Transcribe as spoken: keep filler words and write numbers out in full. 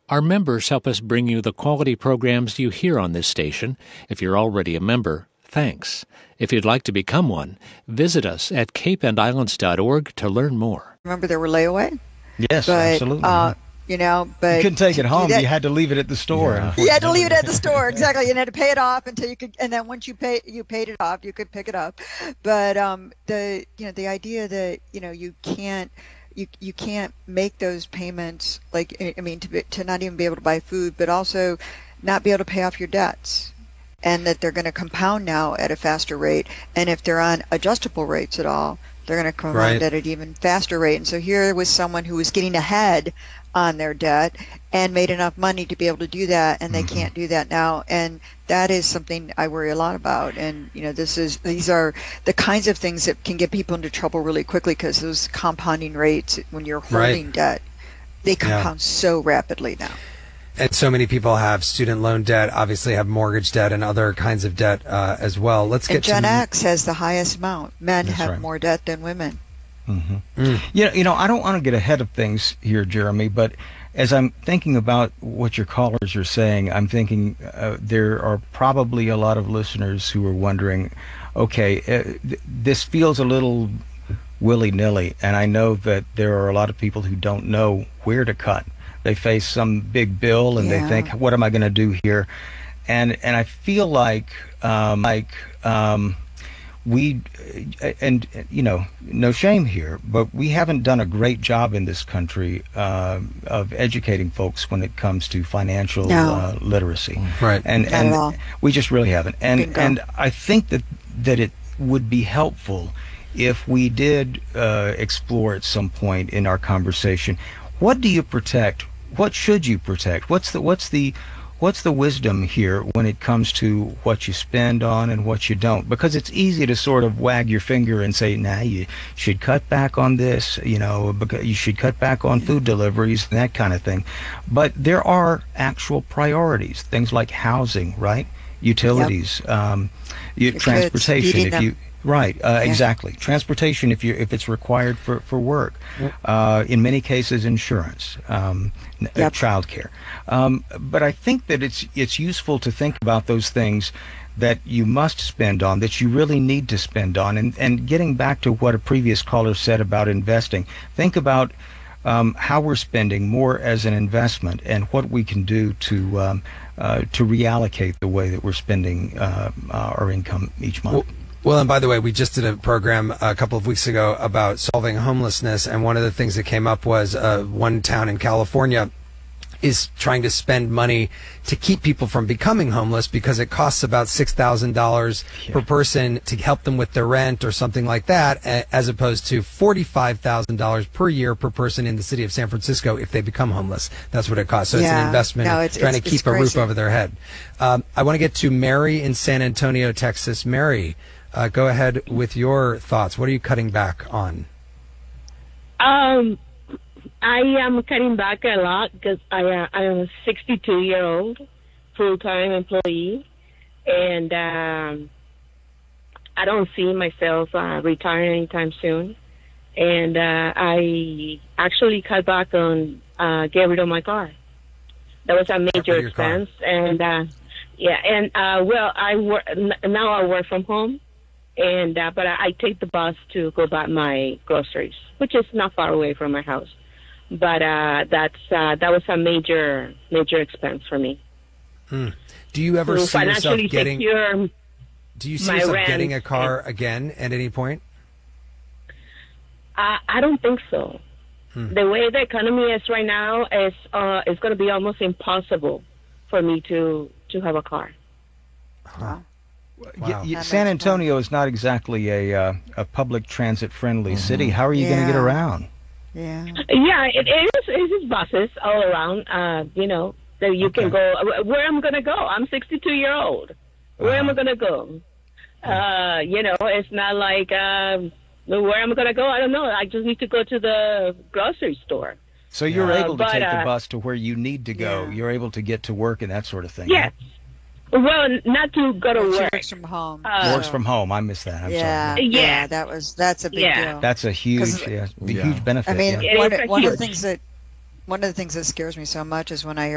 Our members help us bring you the quality programs you hear on this station. If you're already a member, thanks. If you'd like to become one, visit us at cape and islands dot org to learn more. Remember there were layaway? Yes, but, absolutely. Uh, you know, but you couldn't take it home. That, you had to leave it at the store. Yeah. You had to leave it at the store, exactly. You had to pay it off until you could, and then once you pay, you paid it off, you could pick it up. But um, the you know the idea that you know you can't. You, you can't make those payments, like, I mean, to, be, to not even be able to buy food, but also not be able to pay off your debts, and that they're going to compound now at a faster rate. And if they're on adjustable rates at all, they're going to compound right. at an even faster rate. And so here was someone who was getting ahead on their debt and made enough money to be able to do that, and they mm-hmm. can't do that now. And that is something I worry a lot about. And you know, this is these are the kinds of things that can get people into trouble really quickly, because those compounding rates when you're holding right. debt, they compound yeah. so rapidly now. And so many people have student loan debt, obviously have mortgage debt and other kinds of debt uh, as well. Let's get and Gen to X has the highest amount. Men That's have right. more debt than women. Mm-hmm. Mm. You know, you know, I don't want to get ahead of things here, Jeremy, but as I'm thinking about what your callers are saying, I'm thinking uh, there are probably a lot of listeners who are wondering, okay, uh, th- this feels a little willy-nilly, and I know that there are a lot of people who don't know where to cut. They face some big bill, and yeah. they think, what am I going to do here? And and I feel like, um, like, um, we, and you know, no shame here, but we haven't done a great job in this country uh, of educating folks when it comes to financial no. uh, literacy. Right. And Not and at all. we just really haven't. And Bingo. and I think that that it would be helpful if we did uh, explore at some point in our conversation, what do you protect? What should you protect? What's the what's the What's the wisdom here when it comes to what you spend on and what you don't? Because it's easy to sort of wag your finger and say, nah, you should cut back on this, you know, because you should cut back on food deliveries and that kind of thing. But there are actual priorities, things like housing, right? Utilities, yep. um, you, transportation, if you... Right, uh, yeah. exactly. Transportation, if you if it's required for for work, yep. uh, in many cases, insurance, um, yep. child care. Um, but I think that it's it's useful to think about those things that you must spend on, that you really need to spend on, and and getting back to what a previous caller said about investing, think about um, how we're spending more as an investment and what we can do to um, uh, to reallocate the way that we're spending uh, our income each month. Well, Well, and by the way, we just did a program a couple of weeks ago about solving homelessness, and one of the things that came up was uh, one town in California is trying to spend money to keep people from becoming homeless because it costs about six thousand dollars yeah. per person to help them with their rent or something like that, as opposed to forty-five thousand dollars per year per person in the city of San Francisco if they become homeless. That's what it costs. So yeah. it's an investment no, in it's, trying it's, to keep it's a crazy. roof over their head. Um, I want to get to Mary in San Antonio, Texas. Mary, uh, go ahead with your thoughts. What are you cutting back on? Um, I am cutting back a lot because I, uh, I am a sixty-two-year-old full-time employee, and um, I don't see myself uh, retiring anytime soon. And uh, I actually cut back on uh, get rid of my car. That was a major expense, car. and uh, yeah, and uh, well, I work now. I work from home, and uh, but I, I take the bus to go buy my groceries, which is not far away from my house. But uh, that's uh, that was a major major expense for me. Hmm. Do you ever to see yourself getting? Secure do you see yourself getting a car and, again at any point? Uh, I don't think so. Hmm. The way the economy is right now is uh, it's going to be almost impossible for me to to have a car. Huh. Wow. Y- y- San Antonio is not exactly a uh, a public transit friendly mm-hmm. city. How are you yeah. going to get around? Yeah, yeah, it is. It is buses all around. Uh, you know, that you okay. can go. Where am I going to go? I'm sixty-two year old. Where uh-huh. am I going to go? Uh, you know, it's not like uh, where am I going to go? I don't know. I just need to go to the grocery store. So you're uh, able to but, take uh, the bus to where you need to go. Yeah. You're able to get to work and that sort of thing. Yes. Right? Well, not to go to work. Works from home. Uh, Works from home. I missed that. I'm yeah, sorry. Yeah. Yeah. yeah, that was that's a big yeah. deal. That's a huge, yeah, yeah. huge benefit. I mean, yeah. one, It is one huge. of the things that one of the things that scares me so much is when I hear